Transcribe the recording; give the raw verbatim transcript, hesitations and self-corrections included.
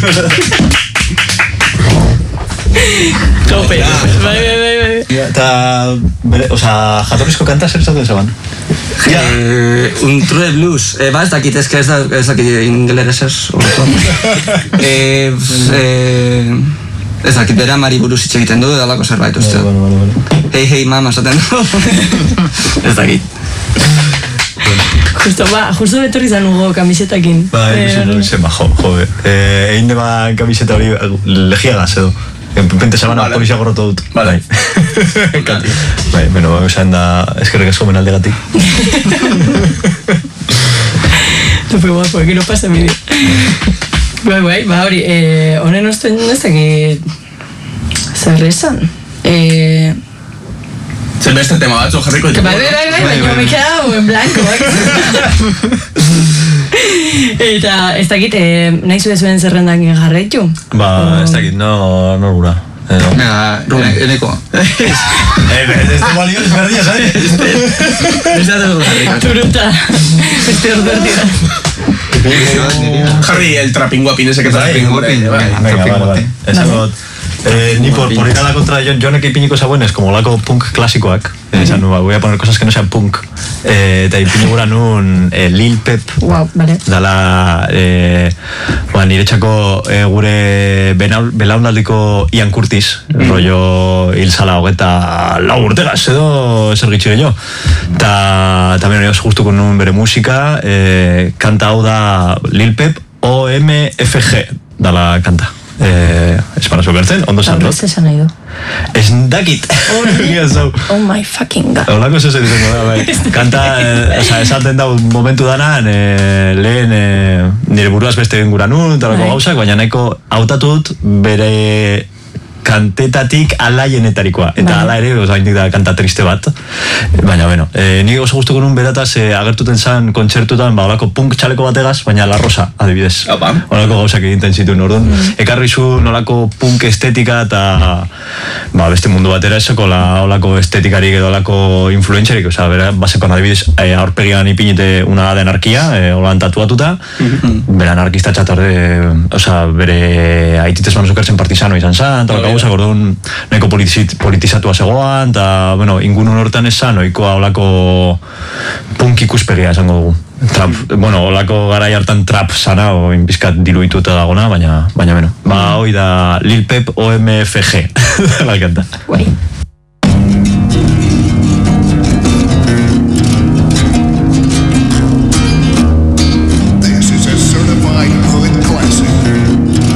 Tope. Bai, bai, bai, bai. Eta, oza, jatorrizko kanta zer zaten zeban? Eh, un true blues. Eh, ba, ez dakit, ez que ez da, ez dakit ingeleres ez. eh, eh, ez dakit, bera mari buruz hitz egiten du, edalako zerbait, uste. Bueno, bueno, bueno. Hei, hei, mama, esaten du. Ez dakit. Justo, ba, justo betorri zan hugo kamisetakin. Ba, egin zen, ba, jo, jo, egin dema kamiseta hori legiagaz edo. Pente semana vale. Polizia gorrotu dut. Vale. Kati. Bai, bueno, esan da eskerrik asko menalde gatik. Tope guapo, que no pasa mi vida. Bai, bai, ba hori, eh, honen ostuen ez dakit zer esan. Eh, Zer beste tema batzu jarriko ditu. Bai, bai, bai, bai, baina me he quedado en blanco. Eta ez dakit, eh, nahi zuen zuen zerrendak jarraitu? Ba, ez dakit, no, no gura. Mira, eneko. Ez da balio ezberdia, ¿sabes? Ez da dugu jarriko. Turuta. Este orderdida. Jarri el trapping guapin ese que trapping guapin. Venga, vale, vale. Esan Eh, ni por, por ir a la contra de John, John que ipiniko zabuenez, como lako punk klasikoak, eh, esan nu, voy a poner cosas que no sean punk, eh, eta ipini gura nun eh, Lil Pep, wow, vale. Dala, eh, ba, niretzako eh, gure belaunaldiko Ian Curtis, mm. rollo hil zala hogeta lau urtegaz edo ezer gitxi gehiago, eta también hori justuko nun bere musika, eh, kanta hau da Lil Pep O M F G dala kanta. Eh, esparazo bertzen, ondo zan, no? Ez esan nahi du. Ez dakit. Oh my fucking god. Olako zez egiten da, bai. Kanta, eh, oza, esaten da momentu danan, eh, lehen eh, nire buruaz beste gura nun, talako gauzak, baina nahiko hautatut bere kantetatik alaienetarikoa. Eta ala ere, oza, indik da kanta triste bat. Baina, bueno, eh, nik oso guztuko nun berataz eh, agertuten zan kontzertutan, ba, olako punk txaleko bategaz, baina La Rosa, adibidez. Opa. Olako gauzak egiten zituen, orduan. Mm. Ekarri zu nolako punk estetika eta ba, beste mundu batera esoko la olako estetikarik edo olako influentzarik, oza, bera, baseko adibidez, eh, aurpegian ipinite una de anarkia, eh, holan tatuatuta, mm-hmm. bera anarkista txatarre, eh, oza, bere aititez manuzokertzen partizano izan zan, talako gauzak, orduan nahiko politizatua zegoan, eta, bueno, ingunun hortan esan, oikoa olako punk ikuspegia esango dugu. Trap, bueno, olako garai hartan trap sana, o inbizkat diluituta dagona, baina, baina, bueno, ba, hoi da Lil Pep O M F G, la kanta. Guai.